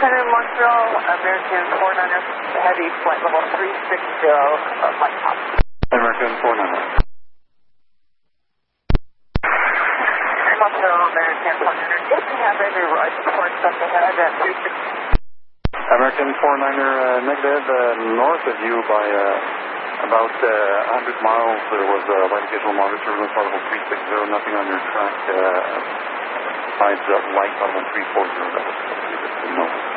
Montreal, American 49er, heavy flight level 360, flight top. American 49er. Montreal, American 49er, if you have any right reports up ahead at 360. American 49er, negative, north of you by about 100 miles. There was a light visual monitor turbulence level 360, nothing on your track besides light level 340. That was no.